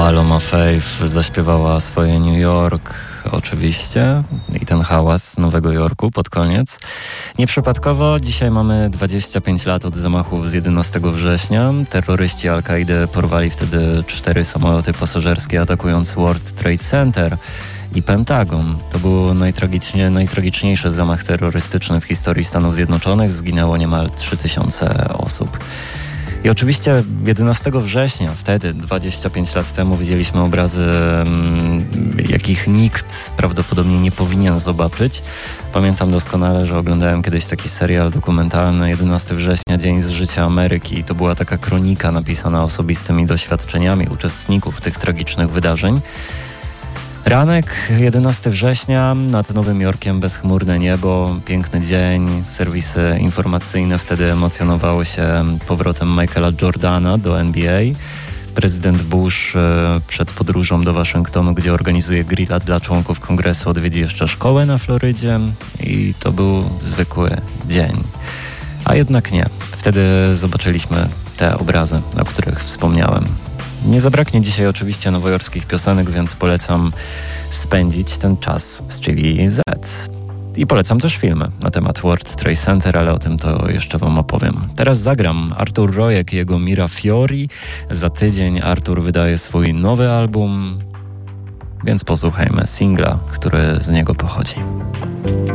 Paloma Faith zaśpiewała swoje New York, oczywiście, i ten hałas Nowego Jorku pod koniec. Nieprzypadkowo dzisiaj mamy 25 lat od zamachów z 11 września. Terroryści Al-Kaidy porwali wtedy 4 samoloty pasażerskie, atakując World Trade Center i Pentagon. To był najtragiczniejszy zamach terrorystyczny w historii Stanów Zjednoczonych. Zginęło niemal 3000 osób. I oczywiście 11 września, wtedy, 25 lat temu, widzieliśmy obrazy, jakich nikt prawdopodobnie nie powinien zobaczyć. Pamiętam doskonale, że oglądałem kiedyś taki serial dokumentalny 11 września, Dzień z życia Ameryki. I to była taka kronika napisana osobistymi doświadczeniami uczestników tych tragicznych wydarzeń. Ranek, 11 września, nad Nowym Jorkiem bezchmurne niebo, piękny dzień, serwisy informacyjne wtedy emocjonowały się powrotem Michaela Jordana do NBA. Prezydent Bush przed podróżą do Waszyngtonu, gdzie organizuje grilla dla członków kongresu, odwiedzi jeszcze szkołę na Florydzie i to był zwykły dzień. A jednak nie. Wtedy zobaczyliśmy te obrazy, o których wspomniałem. Nie zabraknie dzisiaj oczywiście nowojorskich piosenek, więc polecam spędzić ten czas z Chili Z. I polecam też filmy na temat World Trade Center, ale o tym to jeszcze wam opowiem. Teraz zagram Artur Rojek i jego Mira Fiori. Za tydzień Artur wydaje swój nowy album, więc posłuchajmy singla, który z niego pochodzi.